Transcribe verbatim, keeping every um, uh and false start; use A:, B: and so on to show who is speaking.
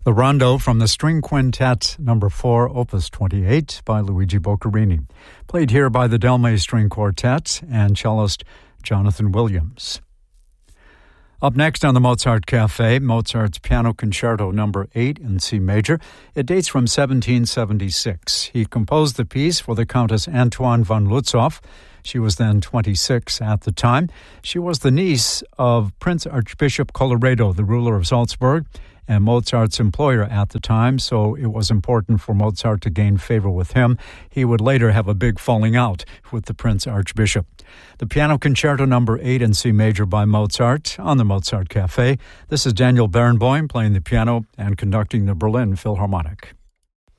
A: The Rondo from the String Quintet number four, Opus twenty-eight by Luigi Boccherini. Played here by the Delmay String Quartet and cellist Jonathan Williams. Up next on the Mozart Cafe, Mozart's Piano Concerto number eight in C major. It dates from seventeen seventy-six. He composed the piece for the Countess Antoine von Lützow. She was then twenty-six at the time. She was the niece of Prince Archbishop Colloredo, the ruler of Salzburg, and Mozart's employer at the time, so it was important for Mozart to gain favor with him. He would later have a big falling out with the Prince Archbishop. The Piano Concerto number eight in C major by Mozart on the Mozart Cafe. This is Daniel Barenboim playing the piano and conducting the Berlin Philharmonic.